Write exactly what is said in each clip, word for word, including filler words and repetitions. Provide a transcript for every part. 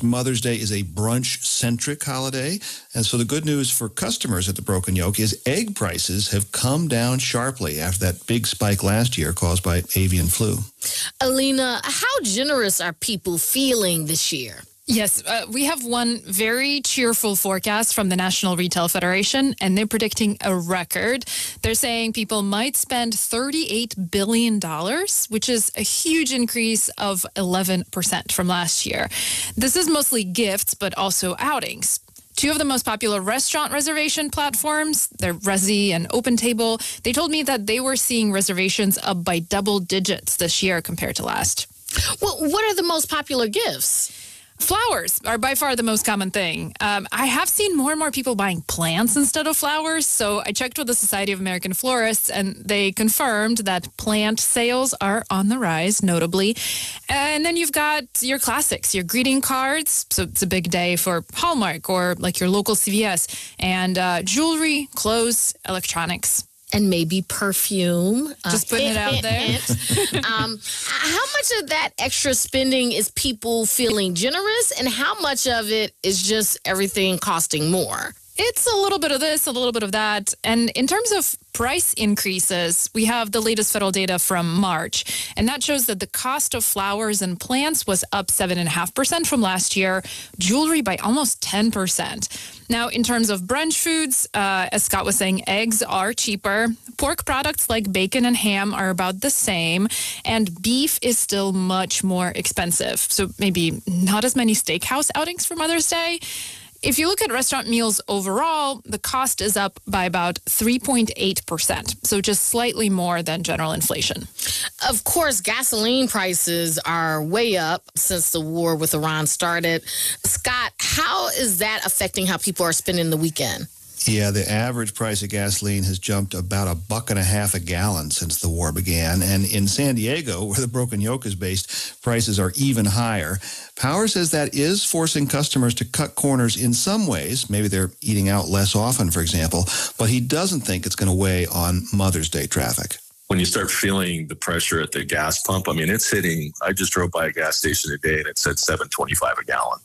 Mother's Day is a brunch-centric holiday. And so the good news for customers at the Broken Yolk is egg prices have come down sharply after that big spike last year caused by avian flu. Alina, how generous are people feeling this year? Yes, uh, we have one very cheerful forecast from the National Retail Federation, and they're predicting a record. They're saying people might spend thirty-eight billion dollars, which is a huge increase of eleven percent from last year. This is mostly gifts, but also outings. Two of the most popular restaurant reservation platforms, they're Resy and OpenTable, they told me that they were seeing reservations up by double digits this year compared to last. Well, what are the most popular gifts? Flowers are by far the most common thing. Um, I have seen more and more people buying plants instead of flowers, so I checked with the Society of American Florists, and they confirmed that plant sales are on the rise, notably. And then you've got your classics, your greeting cards, so it's a big day for Hallmark or like your local C V S, and uh, jewelry, clothes, electronics. And maybe perfume. Just uh, putting it out there. um, how much of that extra spending is people feeling generous, and how much of it is just everything costing more? It's a little bit of this, a little bit of that. And in terms of price increases, we have the latest federal data from March, and that shows that the cost of flowers and plants was up seven point five percent from last year, jewelry by almost ten percent. Now, in terms of brunch foods, uh, as Scott was saying, eggs are cheaper. Pork products like bacon and ham are about the same, and beef is still much more expensive. So maybe not as many steakhouse outings for Mother's Day. If you look at restaurant meals overall, the cost is up by about three point eight percent, so just slightly more than general inflation. Of course, gasoline prices are way up since the war with Iran started. Scott, how is that affecting how people are spending the weekend? Yeah, the average price of gasoline has jumped about a buck and a half a gallon since the war began. And in San Diego, where the Broken Yolk is based, prices are even higher. Power says that is forcing customers to cut corners in some ways. Maybe they're eating out less often, for example. But he doesn't think it's going to weigh on Mother's Day traffic. When you start feeling the pressure at the gas pump, I mean, it's hitting. I just drove by a gas station today and it said seven twenty-five a gallon.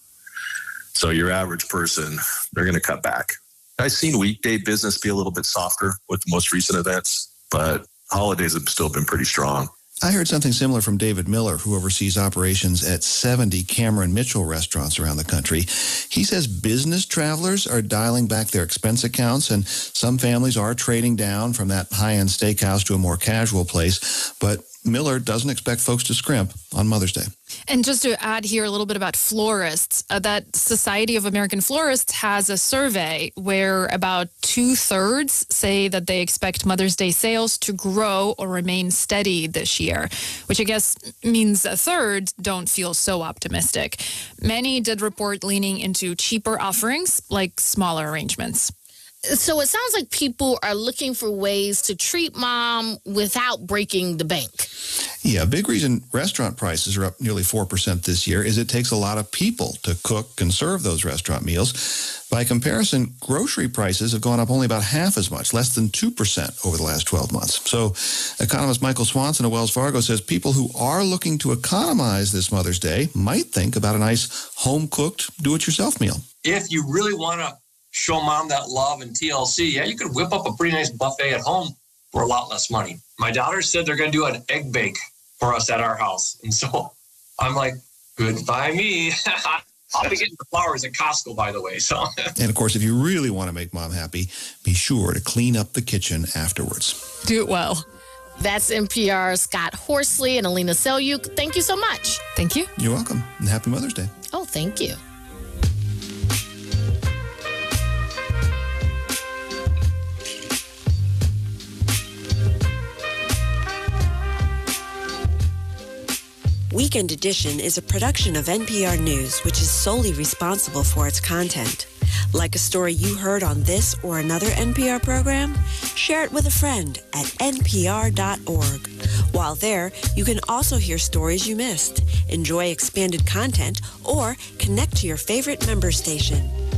So your average person, they're going to cut back. I've seen weekday business be a little bit softer with the most recent events, but holidays have still been pretty strong. I heard something similar from David Miller, who oversees operations at seventy Cameron Mitchell restaurants around the country. He says business travelers are dialing back their expense accounts, and some families are trading down from that high-end steakhouse to a more casual place. But Miller doesn't expect folks to scrimp on Mother's Day. And just to add here a little bit about florists, uh, that Society of American Florists has a survey where about two-thirds say that they expect Mother's Day sales to grow or remain steady this year, which I guess means a third don't feel so optimistic. Many did report leaning into cheaper offerings, like smaller arrangements. So it sounds like people are looking for ways to treat mom without breaking the bank. Yeah, a big reason restaurant prices are up nearly four percent this year is it takes a lot of people to cook and serve those restaurant meals. By comparison, grocery prices have gone up only about half as much, less than two percent over the last twelve months. So economist Michael Swanson of Wells Fargo says people who are looking to economize this Mother's Day might think about a nice home-cooked, do-it-yourself meal. If you really want to show mom that love and T L C, yeah, you could whip up a pretty nice buffet at home for a lot less money. My daughter said they're going to do an egg bake for us at our house. And so I'm like, goodbye me. I'll be getting the flowers at Costco, by the way. So, and of course, if you really want to make mom happy, be sure to clean up the kitchen afterwards. Do it well. That's N P R's Scott Horsley and Alina Selyuk. Thank you so much. Thank you. You're welcome. And happy Mother's Day. Oh, thank you. Weekend Edition is a production of N P R News, which is solely responsible for its content. Like a story you heard on this or another N P R program? Share it with a friend at N P R dot org. While there, you can also hear stories you missed, enjoy expanded content, or connect to your favorite member station.